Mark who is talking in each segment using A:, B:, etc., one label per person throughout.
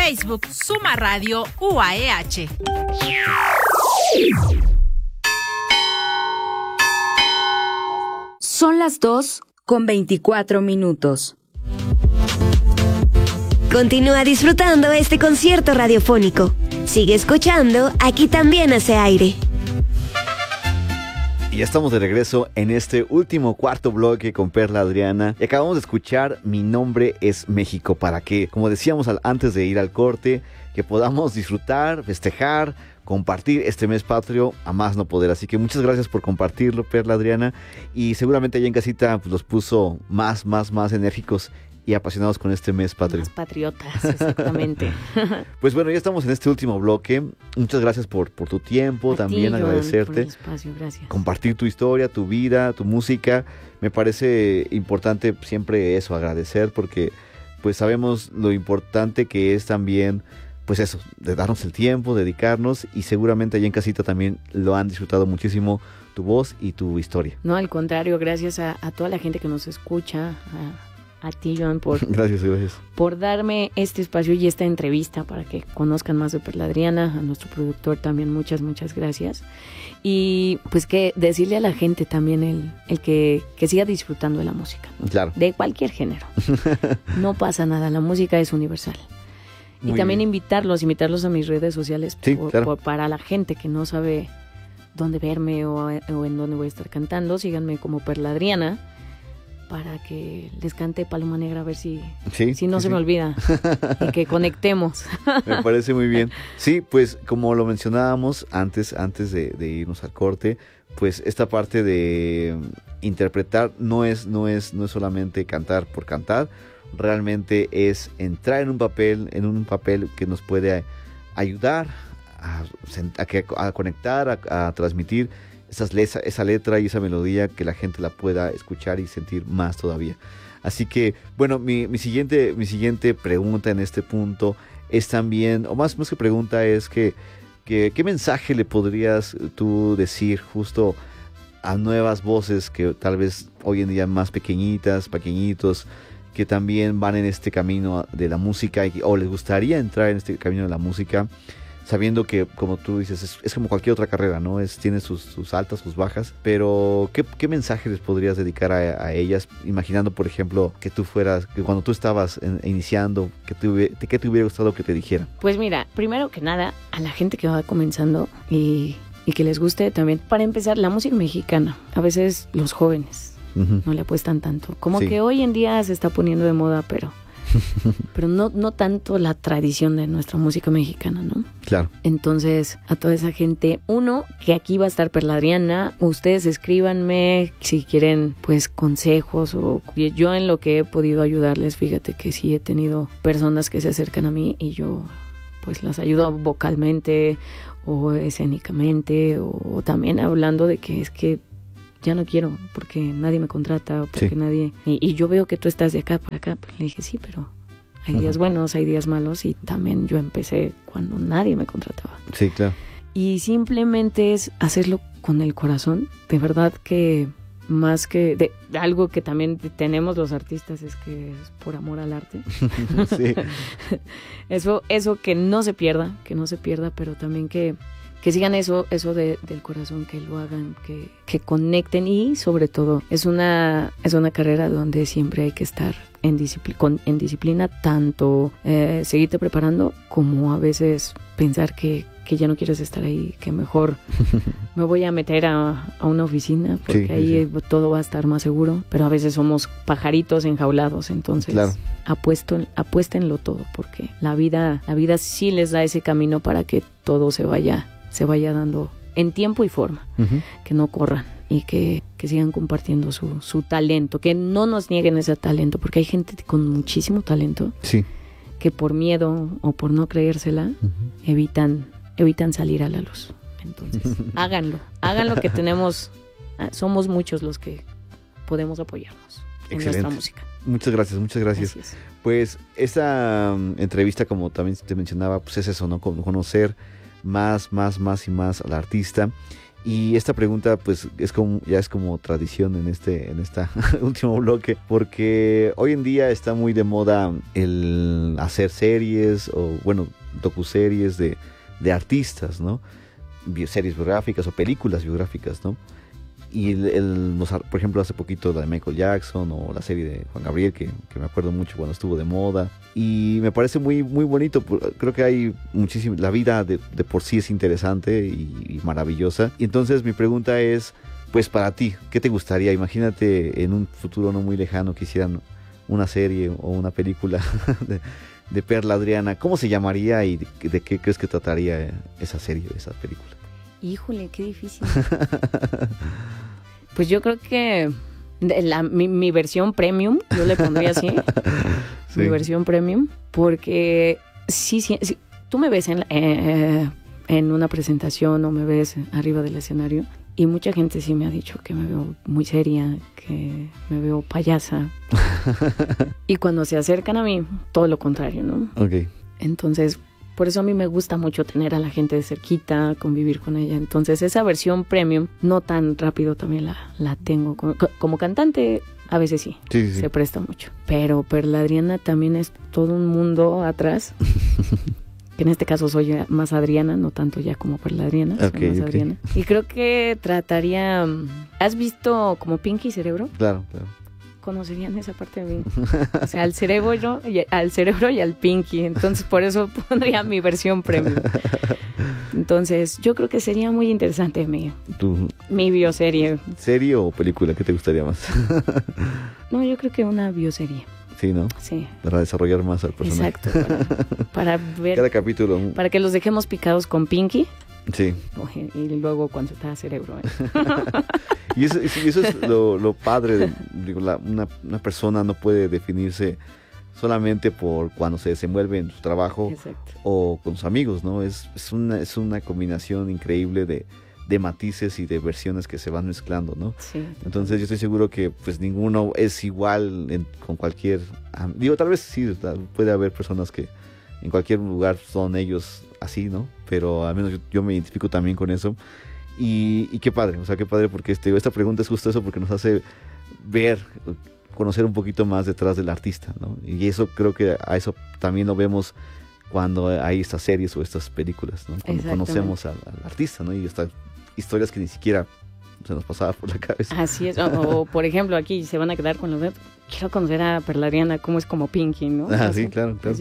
A: Facebook Suma Radio UAEH.
B: Son las 2:24.
C: Continúa disfrutando este concierto radiofónico. Sigue escuchando Aquí también hace aire.
D: Y ya estamos de regreso en este último cuarto bloque con Perla Adriana. Y acabamos de escuchar Mi Nombre es México, para que, como decíamos antes de ir al corte, que podamos disfrutar, festejar, compartir este mes patrio a más no poder. Así que muchas gracias por compartirlo, Perla Adriana. Y seguramente allá en casita pues, los puso más enérgicos y apasionados con este mes patrio.
E: Más patriotas, exactamente.
D: Pues bueno, ya estamos en este último bloque. Muchas gracias por tu tiempo, también agradecerte.
E: Por el espacio, gracias.
D: Compartir tu historia, tu vida, tu música. Me parece importante siempre eso, agradecer, porque pues sabemos lo importante que es también, pues eso, de darnos el tiempo, dedicarnos, y seguramente allá en casita también lo han disfrutado muchísimo tu voz y tu historia.
E: No, al contrario, gracias a toda la gente que nos escucha, a ti, Joan,
D: gracias.
E: Por darme este espacio y esta entrevista para que conozcan más de Perla Adriana, a nuestro productor también muchas gracias. Y pues que decirle a la gente también el que siga disfrutando de la música, ¿no?
D: Claro.
E: De cualquier género. No pasa nada, la música es universal.
D: Muy
E: y también
D: bien.
E: invitarlos a mis redes sociales,
D: Sí, claro.
E: para la gente que no sabe dónde verme o en dónde voy a estar cantando. Síganme como Perla Adriana, para que les cante Paloma Negra, a ver si no se me olvida y que conectemos.
D: Me parece muy bien. Sí, pues como lo mencionábamos antes de irnos al corte, pues esta parte de interpretar no es solamente cantar por cantar, realmente es entrar en un papel que nos puede ayudar a conectar, a transmitir esa letra y esa melodía, que la gente la pueda escuchar y sentir más todavía. Así que, bueno, mi siguiente pregunta en este punto es también, o más que pregunta, es que ¿qué mensaje le podrías tú decir justo a nuevas voces que tal vez hoy en día más pequeñitos, que también van en este camino de la música o les gustaría entrar en este camino de la música, sabiendo que, como tú dices, es como cualquier otra carrera, ¿no? Tiene sus altas, sus bajas, pero ¿qué mensaje les podrías dedicar a ellas? Imaginando, por ejemplo, que cuando tú estabas iniciando, ¿qué te hubiera gustado que te dijeran?
E: Pues mira, primero que nada, a la gente que va comenzando y que les guste también, para empezar, la música mexicana. A veces los jóvenes no le apuestan tanto. Como que hoy en día se está poniendo de moda, pero no tanto la tradición de nuestra música mexicana, ¿no?
D: Claro.
E: Entonces, a toda esa gente, que aquí va a estar Perla Adriana, ustedes escríbanme si quieren, pues, consejos, o yo en lo que he podido ayudarles. Fíjate que sí he tenido personas que se acercan a mí y yo, pues, las ayudo vocalmente o escénicamente, o también hablando de que es que ya no quiero porque nadie me contrata, o porque nadie... Y yo veo que tú estás de acá para acá. Pues le dije, sí, pero hay días buenos, hay días malos, y también yo empecé cuando nadie me contrataba.
D: Sí, claro.
E: Y simplemente es hacerlo con el corazón. De verdad que más que... de algo que también tenemos los artistas es que es por amor al arte.
D: Sí.
E: Eso que no se pierda, pero también que sigan eso del corazón, que lo hagan, que conecten, y sobre todo es una carrera donde siempre hay que estar en disciplina, tanto seguirte preparando como a veces pensar que ya no quieres estar ahí, que mejor me voy a meter a una oficina porque ahí todo va a estar más seguro, pero a veces somos pajaritos enjaulados. Entonces apuéstenlo todo, porque la vida sí les da ese camino para que todo se vaya dando en tiempo y forma, que no corran y que sigan compartiendo su talento, que no nos nieguen ese talento, porque hay gente con muchísimo talento que por miedo o por no creérsela evitan salir a la luz. Entonces, háganlo que somos muchos los que podemos apoyarnos en nuestra música.
D: Muchas gracias. Pues esta entrevista, como también te mencionaba, pues es eso, ¿no? Conocer más y más al artista. Y esta pregunta pues ya es como tradición en esta último bloque, porque hoy en día está muy de moda el hacer series o bueno, docuseries de artistas, ¿no? Series biográficas o películas biográficas, ¿no? Y por ejemplo, hace poquito la de Michael Jackson o la serie de Juan Gabriel, que me acuerdo mucho cuando estuvo de moda. Y me parece muy, muy bonito. Creo que hay muchísimo. La vida de por sí es interesante y maravillosa. Y entonces mi pregunta es, pues para ti, ¿qué te gustaría? Imagínate en un futuro no muy lejano que hicieran una serie o una película de Perla Adriana. ¿Cómo se llamaría y de qué crees que trataría esa serie, esa película?
E: Híjole, qué difícil. Pues yo creo que mi versión premium, yo le pondría así, sí. Mi versión premium, porque sí, tú me ves en una presentación o me ves arriba del escenario y mucha gente sí me ha dicho que me veo muy seria, que me veo payasa. Y cuando se acercan a mí, todo lo contrario, ¿no?
D: Ok.
E: Entonces, por eso a mí me gusta mucho tener a la gente de cerquita, convivir con ella. Entonces, esa versión premium, no tan rápido también la tengo. Como cantante, a veces sí, se presta mucho. Pero Perla Adriana también es todo un mundo atrás. Que en este caso soy más Adriana, no tanto ya como Perla Adriana, soy más Adriana. Y creo que trataría... ¿Has visto como Pinky Cerebro?
D: Claro.
E: Conocerían esa parte de mí. O sea, al cerebro y al Pinky. Entonces, por eso pondría mi versión premium. Entonces, yo creo que sería muy interesante mi bioserie.
D: ¿Serie o película? ¿Qué te gustaría más?
E: No, yo creo que una bioserie.
D: Sí, ¿no?
E: Sí.
D: Para desarrollar más al personaje.
E: Exacto. Para ver...
D: Cada capítulo.
E: Para que los dejemos picados con Pinky.
D: Sí.
E: Y luego cuando está cerebro.
D: Y eso es lo padre. Una persona no puede definirse solamente por cuando se desenvuelve en su trabajo.
E: Exacto.
D: O con sus amigos, ¿no? Es una combinación increíble de matices y de versiones que se van mezclando, ¿no?
E: Sí.
D: Entonces yo estoy seguro que pues ninguno es igual con cualquier... tal vez sí, puede haber personas que en cualquier lugar son ellos así, ¿no? Pero al menos yo me identifico también con eso. Y qué padre, o sea, qué padre, porque esta pregunta es justo eso, porque nos hace conocer un poquito más detrás del artista, ¿no? Y eso creo que a eso también lo vemos cuando hay estas series o estas películas, ¿no? Cuando conocemos al artista, ¿no? Y estas historias que ni siquiera se nos pasaba por la cabeza.
E: Así es, o por ejemplo aquí se van a quedar con los dedos. Quiero conocer a Perla Adriana, cómo es como Pinky, ¿no?
D: Sí, claro.
E: Pues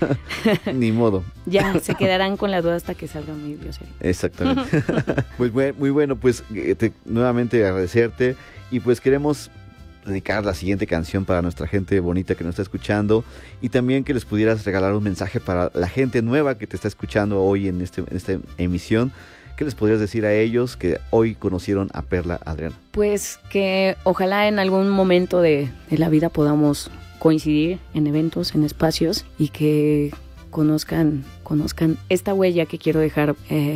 D: Ni modo.
E: Ya, se quedarán con la duda hasta que salga mi bioserie.
D: Exactamente. Pues muy bueno, pues nuevamente agradecerte y pues queremos dedicar la siguiente canción para nuestra gente bonita que nos está escuchando y también que les pudieras regalar un mensaje para la gente nueva que te está escuchando hoy en esta emisión. ¿Qué les podrías decir a ellos que hoy conocieron a Perla Adriana? Pues
E: que ojalá en algún momento de la vida podamos coincidir en eventos, en espacios y que conozcan esta huella que quiero dejar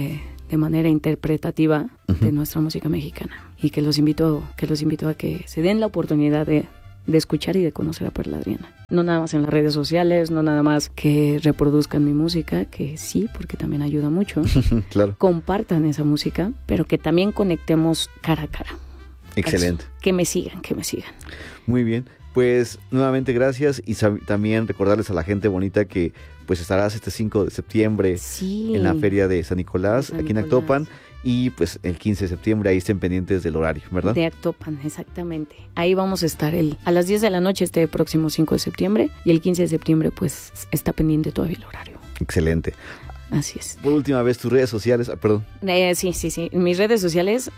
E: de manera interpretativa de nuestra música mexicana. Y que los invito a que se den la oportunidad de escuchar y de conocer a Perla Adriana. No nada más en las redes sociales, no nada más que reproduzcan mi música, que sí, porque también ayuda mucho.
D: Claro.
E: Compartan esa música, pero que también conectemos cara a cara.
D: Excelente.
E: Que me sigan.
D: Muy bien. Pues nuevamente gracias y también recordarles a la gente bonita que pues estarás este 5 de septiembre en la Feria de San Nicolás, aquí en Actopan. Y pues el 15 de septiembre ahí estén pendientes del horario, ¿verdad?
E: De Actopan, exactamente. Ahí vamos a estar a las 10 de la noche este próximo 5 de septiembre y el 15 de septiembre pues está pendiente todavía el horario.
D: Excelente.
E: Así es.
D: Por última vez, tus redes sociales, perdón.
E: Sí. Mis redes sociales,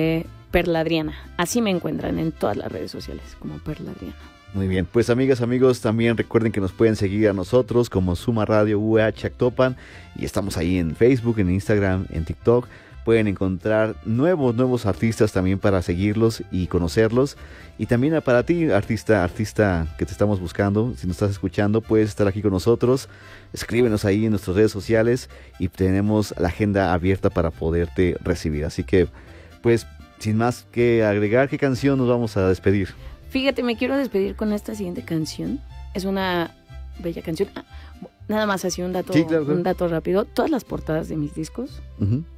E: Perla Adriana. Así me encuentran en todas las redes sociales como Perla Adriana.
D: Muy bien, pues amigas, amigos, también recuerden que nos pueden seguir a nosotros como Suma Radio UH Actopan y estamos ahí en Facebook, en Instagram, en TikTok. Pueden encontrar nuevos artistas también para seguirlos y conocerlos. Y también para ti, artista que te estamos buscando, si nos estás escuchando, puedes estar aquí con nosotros. Escríbenos ahí en nuestras redes sociales y tenemos la agenda abierta para poderte recibir. Así que, pues, sin más que agregar, ¿qué canción nos vamos a despedir?
E: Fíjate, me quiero despedir con esta siguiente canción. Es una bella canción. Nada más así un dato,
D: sí, claro.
E: Un dato rápido. Todas las portadas de mis discos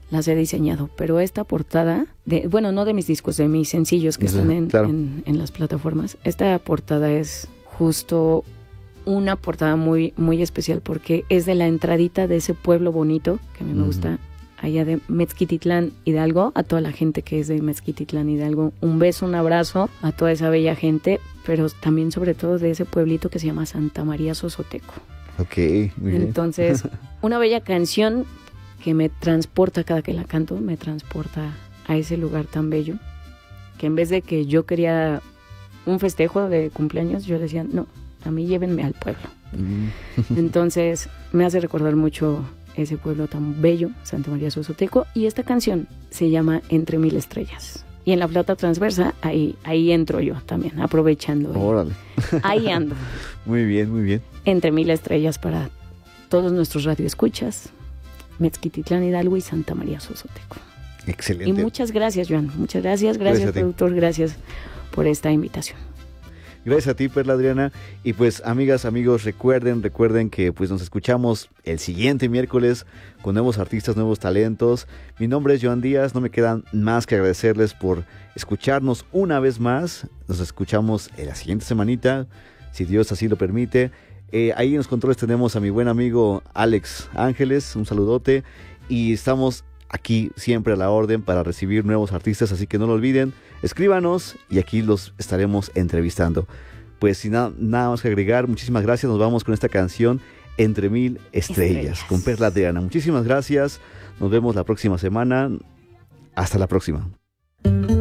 E: las he diseñado, pero esta portada, no de mis discos, de mis sencillos que están en las plataformas, esta portada es justo una portada muy, muy especial porque es de la entradita de ese pueblo bonito que a mí me gusta, allá de Mezquititlán Hidalgo. A toda la gente que es de Mezquititlán Hidalgo, un beso, un abrazo a toda esa bella gente, pero también sobre todo de ese pueblito que se llama Santa María Zozoteco.
D: Ok, muy bien.
E: Entonces, una bella canción que me transporta cada que la canto, me transporta a ese lugar tan bello, que en vez de que yo quería un festejo de cumpleaños, yo decía, no, a mí llévenme al pueblo. Entonces, me hace recordar mucho ese pueblo tan bello, Santa María Zozoteco, y esta canción se llama Entre Mil Estrellas. Y en la flauta transversa, ahí entro yo también, aprovechando.
D: Órale.
E: Ahí ando.
D: Muy bien, muy bien.
E: Entre Mil Estrellas para todos nuestros radioescuchas, Mezquititlán Hidalgo y Santa María Zozoteco.
D: Excelente.
E: Y muchas gracias, Joan. Muchas gracias productor, gracias por esta invitación.
D: Gracias a ti, Perla Adriana. Y pues, amigas, amigos, recuerden que pues nos escuchamos el siguiente miércoles con nuevos artistas, nuevos talentos. Mi nombre es Joan Díaz. No me quedan más que agradecerles por escucharnos una vez más. Nos escuchamos en la siguiente semanita, si Dios así lo permite. Ahí en los controles tenemos a mi buen amigo Alex Ángeles. Un saludote. Y estamos aquí siempre a la orden para recibir nuevos artistas, así que no lo olviden, escríbanos y aquí los estaremos entrevistando. Pues sin nada más que agregar, muchísimas gracias, nos vamos con esta canción Entre Mil Estrellas con Perla Adriana. Muchísimas gracias, nos vemos la próxima semana, hasta la próxima.